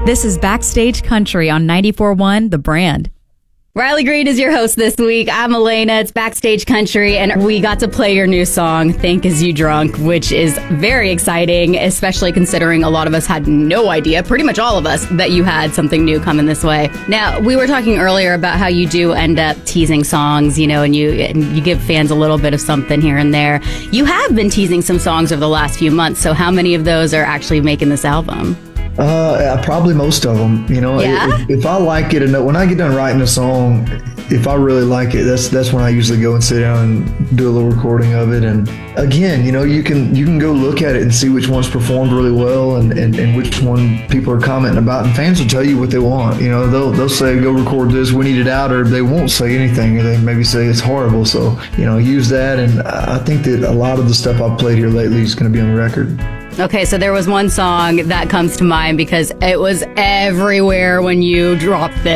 This is Backstage Country on 94.1 The Brand. Riley Green is your host this week. I'm Elena. It's Backstage Country, and we got to play your new song, Think Is You Drunk, which is very exciting, especially considering a lot of us had no idea, pretty much all of us, that you had something new coming this way. Now, we were talking earlier about how you do end up teasing songs, and you give fans a little bit of something here and there. You have been teasing some songs over the last few months, so how many of those are actually making this album? Probably most of them. Yeah? If I like it enough, when I get done writing a song, if I really like it, that's when I usually go and sit down and do a little recording of it. And again, you can go look at it and see which ones performed really well and which one people are commenting about. And fans will tell you what they want. They'll say, go record this, we need it out, or they won't say anything, or they maybe say it's horrible. So, use that. And I think that a lot of the stuff I've played here lately is going to be on the record. Okay, so there was one song that comes to mind because it was everywhere when you dropped it.